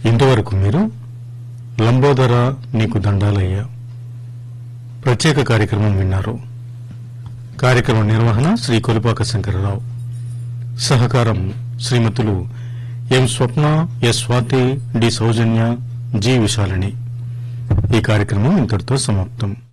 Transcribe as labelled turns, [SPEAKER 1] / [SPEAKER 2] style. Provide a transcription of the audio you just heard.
[SPEAKER 1] ఇంతవరకు మీరు లంబోదర నీకు దండాలయ్యా ప్రత్యేక కార్యక్రమం విన్నారు. కార్యక్రమ నిర్వహణ శ్రీ కొలిపాక శంకరరావు. సహకారం శ్రీమతులు ఎం స్వప్న, ఎస్ స్వాతి, డి సౌజన్య, జి విశాలిని. ఈ కార్యక్రమం ఇంతటితో సమాప్తం.